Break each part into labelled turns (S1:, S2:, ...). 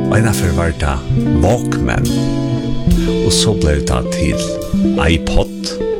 S1: Ena för var det Walkman. Och så blev det till iPod.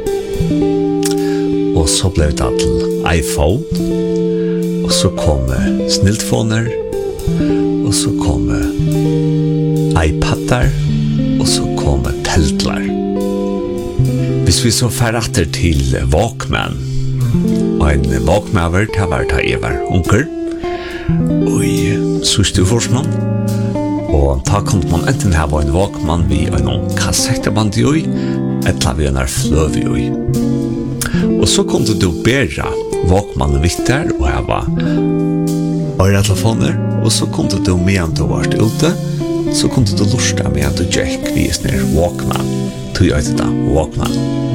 S1: Och så blev det till iPhone. Och så kom sniltfoner. Och så kom iPadar. Och så kom teltlar. Hvis vi så färrater till Walkman. Och en Walkman var det Evar Onker. Och i Sustufors og ta kunde man enten ha en Walkman vi en kassetteband i, eller vi en fløv i. Og så kunde du bära Walkman vitt der, og ha øretelefoner, og så kunde du medan du var ute, så kunde du lusta medan du gikk vis ner Walkman. Tog jag det da, Walkman.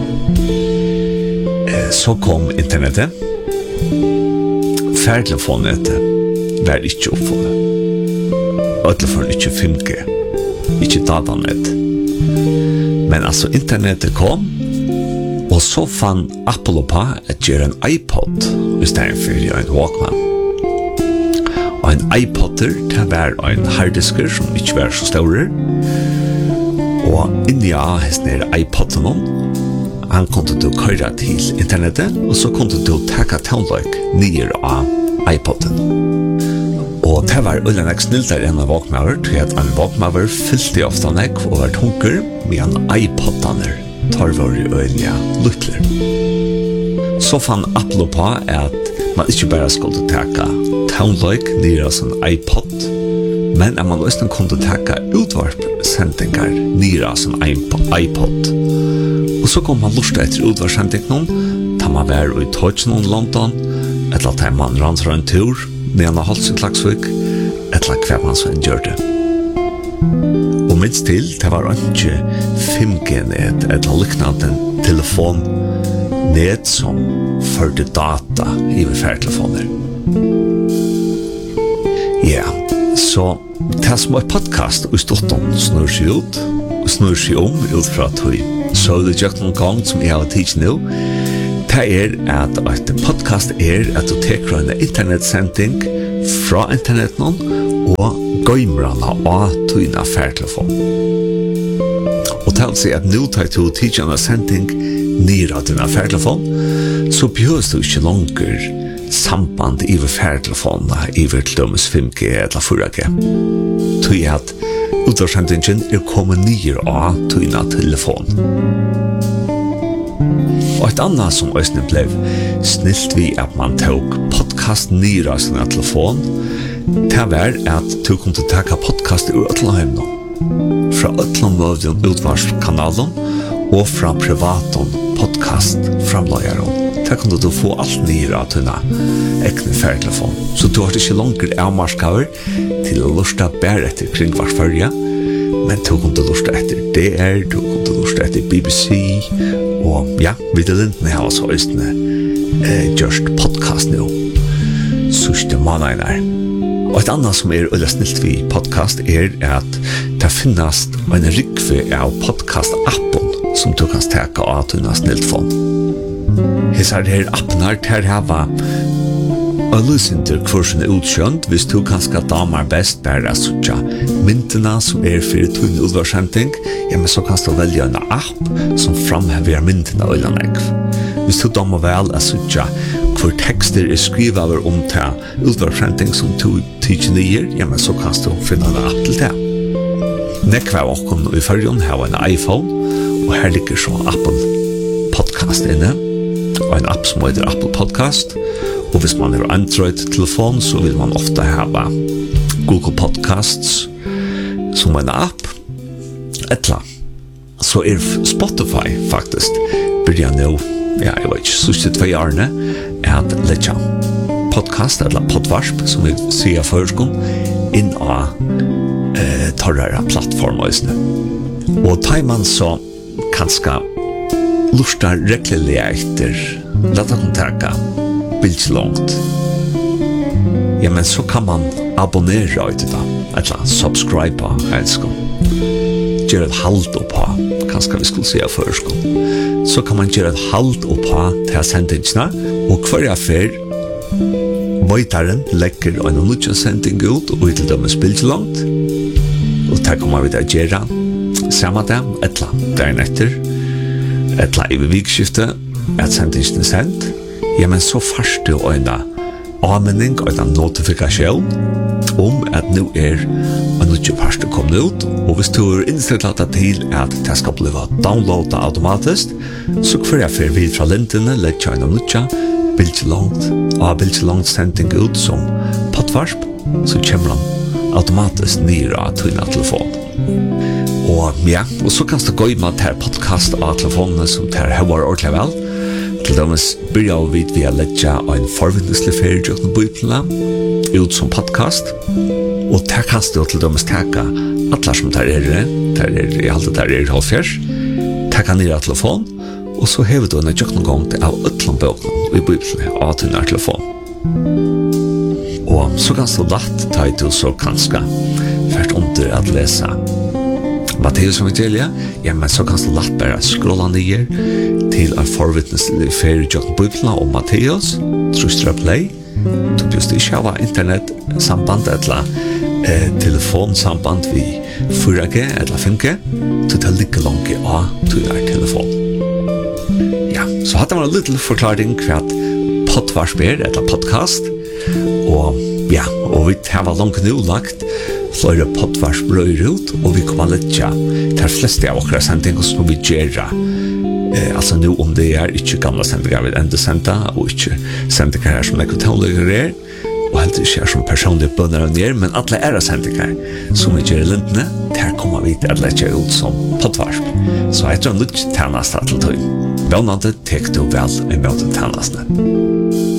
S1: Så kom internettet. Färdtelefonet var ikke oppfunnet. Ötleforn ikke 5G, ikke datanet. Men altså internettet kom, og så fann Apple på at gjøre en iPod i stedet for en Walkman. Og en iPodder, det var en harddisker som ikke var så større. Og inni av hesten iPodden, han kunne du køyre til internettet, og så kunne du takke townløk nye av iPodden. Og det var ulike sniltere enn en Walkman, til at en Walkman fyllte ofte nek og var tunker, med en iPod-aner tar var i øyelige lytler. Så fann Apple på at man ikke bare skulle takke townløk nere som iPod, men at man også kunne takke utvarpsendinger nere som iPod. Og så kom man lurt etter utvarpsendingen, da man var i Tøtjen i London, eller da man rant en tur, med en halsen Klaksvik, eller hver man så en gjør det. Og minst til, det var ikke 5G-net, eller liknande telefon-net som førte data i færdtelefoner. Ja, så det som er podcast i Stockholm snur seg ut, og snur seg ut fra at vi så det gjør noen gang som jeg har tid nå, det at et podcast at du teker en internetsending fra internetten og gøymrene av tøyne færdtelefon. Og til å si at nå tar du teker en sending nere av tøyne færdtelefon, så behøves du ikke langer samband i færdtelefonene i til dømes 5G eller 4G. Tøy at utvarsendingen kommet nere av tøyne telefon. Og et annet som også ble snilt vi at man tok podcast nere av sin telefon, det var at du kunne ta podcast ur Øtlandheim nå. Fra Øtlandmøvden utvarskanalen og fra privaten podcast-framløyeren. Der kunne du få alt nere av dine ekne færdtelefon. Så du har ikke langer avmarskaver til å lusta bare etter kringvarsfølge, men du kunne lusta etter DR, du kunne lusta etter BBC, og ja, Viddelintene har også østene gjørst podcast nå. Sørste måneder. Og et annet som øyla snilt vi podcast at det finnes en rikve av podcast-appen som du kan steke av til en sniltfond. Hesar her appen her til hava Allusinter kursen utkjønt hvis du kanskje damer best bare suttja myntene som for tunn utvarsending, ja, men så kan du velge en app som framhever myntene og illanegg. Hvis du damer vel suttja hvor tekster skrivet over til utvarsending som du tykker nye, ja, men så kan du finne en app til det. Nekva av okken i førjen har en iPhone, og her ligger så Apple Podcast inne, og en app som heter Apple Podcast. Og hvis man har Android-telefon, så vil man ofte ha Google Podcasts som en app. Etla. Så Spotify faktisk börjar nå, ja, jeg vet ikke, siste 2 årene, at letja podcast, eller podvarsp, som vi sier førskom, inn av torrere plattformer. Og tar man så kanskje lustar rekkelig etter, leta kontakta, bildt långt. Ja, men så kan man abonnera ut det, eller subscribe, elsker. Gjør et halvt oppa, kanskje vi skulle si av førskolen. Så kan man gjøre et halvt oppa til sendingsene, og hver affær Vøytaren legger en nødvendig sending ut, og til dømes bildt langt. og det kommer vi til å gjøre samme dag, etla dagen etter, etla i vikskiftet, at sendingen er sendt, ja, men så først du øyne anmenning og en notifikasjon at nå en nødvendig parst kommet ut, og hvis du innstilt til at det skal bli downloadet automatisk, så får jeg for vid fra lintene, lett kjøyne nødvendig, bildelangt sending ut som poddvarsp, så kommer han automatisk nere av tøyne telefon. Og ja, og så kan du gå i med til podcast av telefonene som tar høyere ordentlig vel. Til dømes begynner vi via letja en forvindeslig ferie til Bibelen ut som podcast. Og der kan du til dømes teka alle som tar i alt der i halvfjers, teka nere av telefon, og så hever du en jøkken gang til av utlånbøkene i Bibelen av tøyne telefon. Og så kan du lagt ta i til så kanskje først under at lese Matteus evangeliet, ja, men så kan du lagt bare scrolla ned til en forvittneslig ferie i Bibelen om Matteus, trustra play, du just ikke har internetsamband eller telefonsamband vi 4G eller 5G, du tar like langt av til telefon. Ja, så hadde man en liten forklaring hva poddvarsp eller podcast, og ja, og vi har langt nå lagt flere poddvarsp røyre ut, og vi kommer litt til fleste av okra sendinger som vi gjør. Altså nå om det ikke gamle sendinger vi enda senda, og ikke sendinger her som lekkotonligere og helt ikke som personlige bønner og nere, men alle sendinger som vi gjør i lintene, der kommer vi til å lette ut som poddvarsp. Så jeg tror litt tjeneste til tøy. Vannende tek du vel i møte tjenestene.